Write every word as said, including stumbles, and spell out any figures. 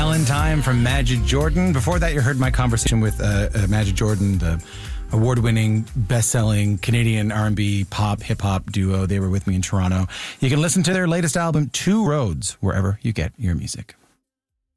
Valentine from Majid Jordan. Before that, you heard my conversation with uh, uh, Majid Jordan, the award-winning, best-selling Canadian R and B pop hip-hop duo. They were with me in Toronto. You can listen to their latest album, Two Roads, wherever you get your music.